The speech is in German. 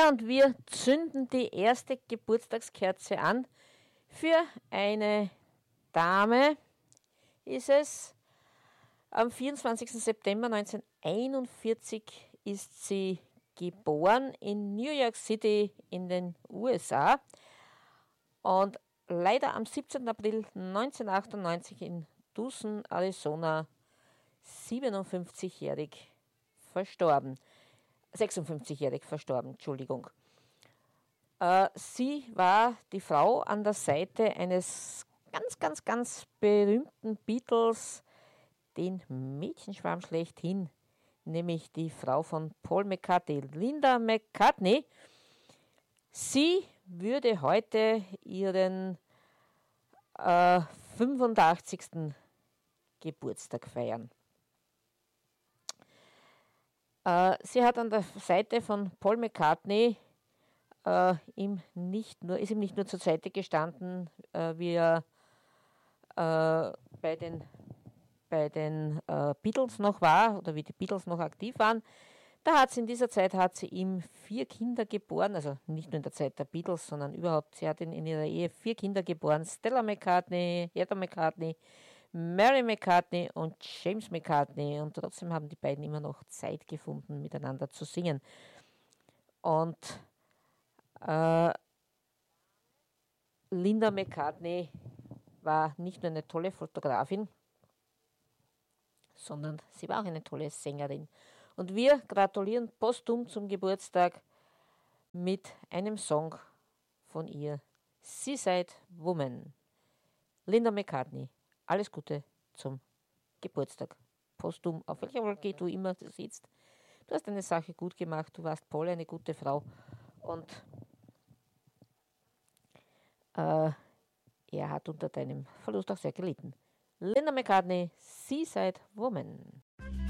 Ja, und wir zünden die erste Geburtstagskerze an. Für eine Dame ist es. Am 24. September 1941 ist sie geboren in New York City in den USA und leider am 17. April 1998 in Tucson, Arizona, 57-jährig verstorben. 56-jährig verstorben, Entschuldigung. Sie war die Frau an der Seite eines ganz berühmten Beatles, den Mädchenschwarm schlechthin, nämlich die Frau von Paul McCartney, Linda McCartney. Sie würde heute ihren 85. Geburtstag feiern. Sie hat an der Seite von Paul McCartney ist ihm nicht nur zur Seite gestanden, wie er bei den Beatles noch war oder wie die Beatles noch aktiv waren. In dieser Zeit hat sie ihm 4 Kinder geboren, also nicht nur in der Zeit der Beatles, sondern überhaupt. Sie hat in ihrer Ehe 4 Kinder geboren: Stella McCartney, Heather McCartney, Mary McCartney und James McCartney. Und trotzdem haben die beiden immer noch Zeit gefunden, miteinander zu singen. Und Linda McCartney war nicht nur eine tolle Fotografin, sondern sie war auch eine tolle Sängerin. Und wir gratulieren posthum zum Geburtstag mit einem Song von ihr, Seaside Woman. Linda McCartney, alles Gute zum Geburtstag. Posthum, auf welcher Wolke du immer sitzt. Du hast eine Sache gut gemacht, du warst Paul eine gute Frau und er hat unter deinem Verlust auch sehr gelitten. Linda McCartney, Seaside Woman.